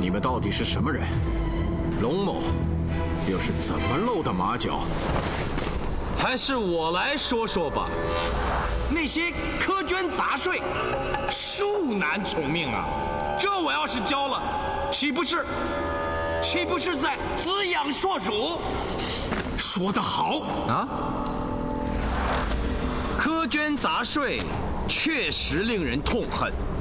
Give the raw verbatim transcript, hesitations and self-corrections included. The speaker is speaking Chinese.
你们到底是什么人？龙某又是怎么露的马脚？ 还是我来说说吧。那些苛捐杂税，恕难从命啊！这我要是交了，岂不是，岂不是在滋养硕鼠？ 说得好啊！苛捐杂税确实令人痛恨。